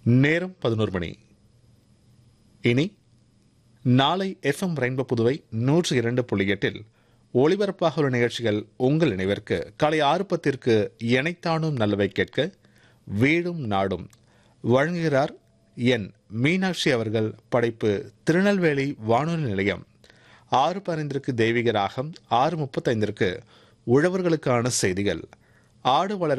நேரம் 11 மணி. இனி நாளை எஃப்எம் ரெயின்போ புதுவை 102.8 ஒளிபரப்பாக உள்ள நிகழ்ச்சிகள் உங்கள் நினைவிற்கு. காலை 6:10 எனைத்தானும் நல்லவை கேட்க வீடும் நாடும் வழங்குகிறார் என் மீனாட்சி அவர்கள். படைப்பு திருநெல்வேலி வானொலி நிலையம். 6:15 தெய்வீக ராகம், 6:35 உழவர்களுக்கான செய்திகள், ஆடு வளர்ப்பு